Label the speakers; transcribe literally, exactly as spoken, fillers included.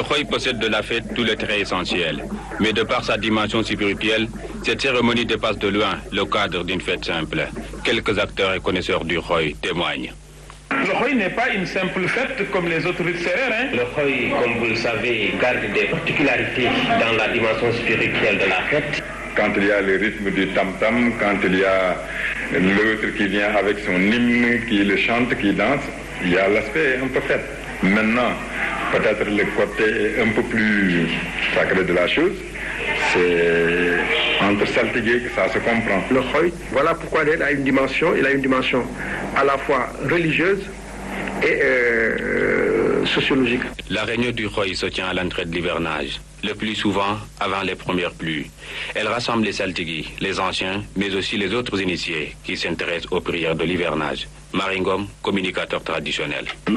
Speaker 1: Khoy possède de la fête tous les traits essentiels. Mais de par sa dimension spirituelle, cette cérémonie dépasse de loin le cadre d'une fête simple. Quelques acteurs et connaisseurs du Khoy témoignent.
Speaker 2: Le Khoy n'est pas une simple fête comme les autres rites sérères. Hein?
Speaker 3: Le Khoy, comme vous le savez, garde des particularités dans la dimension spirituelle de la fête.
Speaker 4: Quand il y a le rythme du tam-tam, quand il y a l'autre qui vient avec son hymne, qui le chante, qui danse, il y a l'aspect un peu fête. Maintenant, peut-être le côté un peu plus sacré de la chose, c'est entre saltigués que ça se comprend.
Speaker 5: Le Khoy, voilà pourquoi il a une dimension, il a une dimension à la fois religieuse et euh, sociologique.
Speaker 1: La réunion du Khoy se tient à l'entrée de l'hivernage, le plus souvent avant les premières pluies. Elle rassemble les saltigui, les anciens, mais aussi les autres initiés qui s'intéressent aux prières de l'hivernage. Maringom, communicateur traditionnel.